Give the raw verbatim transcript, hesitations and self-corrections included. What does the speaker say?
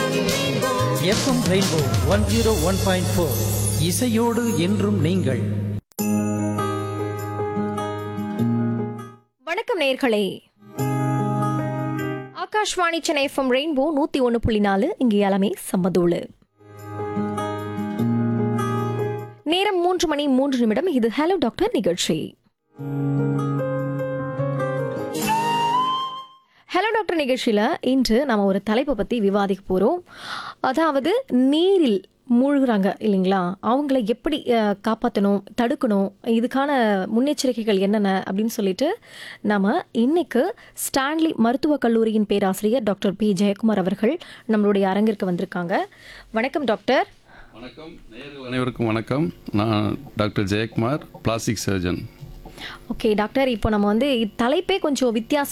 FM rainbow one zero one point four இசையோடு என்றும் நீங்கள். வணக்கம் நேயர்களே, ஆகாஷ்வாணி சென்னை எஃப்எம் ரெயின்போ நூத்தி ஒன்று புள்ளி நாலு இங்கே எல்லாமே சம்மதூளு. நேரம் மூன்று மணி மூன்று நிமிடம். இது ஹலோ டாக்டர் நிகழ்ச்சி. ஹலோ டாக்டர் நிகழ்ச்சியில் இன்று நம்ம ஒரு தலைப்பை பற்றி விவாதிக்க போகிறோம். அதாவது நீரில் மூழ்குறாங்க இல்லைங்களா, அவங்கள எப்படி காப்பாற்றணும், தடுக்கணும், இதுக்கான முன்னெச்சரிக்கைகள் என்னென்ன அப்படின்னு சொல்லிட்டு நம்ம இன்னைக்கு ஸ்டான்லி மருத்துவக் கல்லூரியின் பேராசிரியர் டாக்டர் பி ஜெயக்குமார் அவர்கள் நம்மளுடைய அரங்கிற்கு வந்திருக்காங்க. வணக்கம் டாக்டர். வணக்கம் நேயர்கள் அனைவருக்கும் வணக்கம். நான் doctor Jayakumar, plastic surgeon. Okay doctor, இப்போ நம்ம வந்து தலைப்பே கொஞ்சம் வித்தியாசம்